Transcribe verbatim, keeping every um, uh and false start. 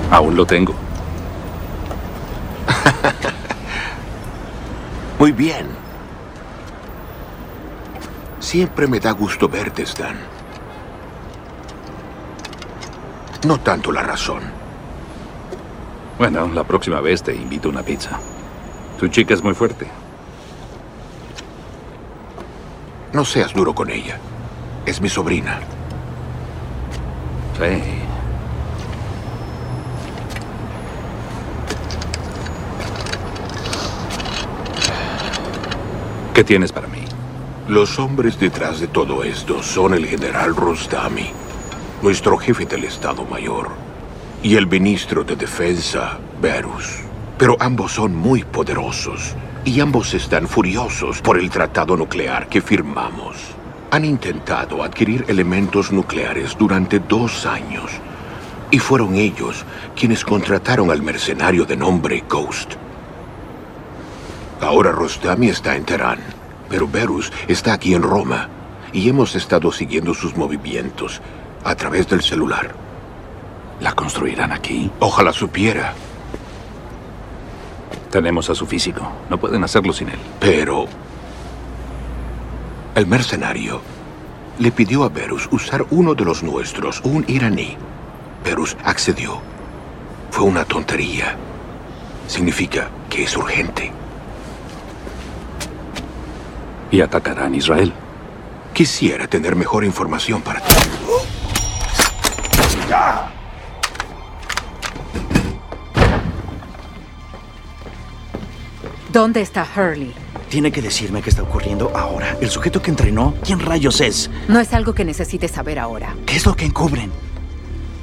Aún lo tengo. Muy bien. Siempre me da gusto verte, Stan. No tanto la razón. Bueno, la próxima vez te invito a una pizza. Tu chica es muy fuerte. No seas duro con ella. Es mi sobrina. Sí. ¿Qué tienes para mí? Los hombres detrás de todo esto son el general Rostami, nuestro jefe del Estado Mayor, y el ministro de Defensa, Verus. Pero ambos son muy poderosos, y ambos están furiosos por el tratado nuclear que firmamos. Han intentado adquirir elementos nucleares durante dos años, y fueron ellos quienes contrataron al mercenario de nombre Ghost. Ahora Rostami está en Teherán, pero Verus está aquí en Roma, y hemos estado siguiendo sus movimientos a través del celular. ¿La construirán aquí? Ojalá supiera. Tenemos a su físico. No pueden hacerlo sin él. Pero el mercenario le pidió a Verus usar uno de los nuestros, un iraní. Verus accedió. Fue una tontería. Significa que es urgente. Y atacarán a Israel. Quisiera tener mejor información para ti. ¿Dónde está Hurley? Tiene que decirme qué está ocurriendo ahora. El sujeto que entrenó, ¿quién rayos es? No es algo que necesites saber ahora. ¿Qué es lo que encubren?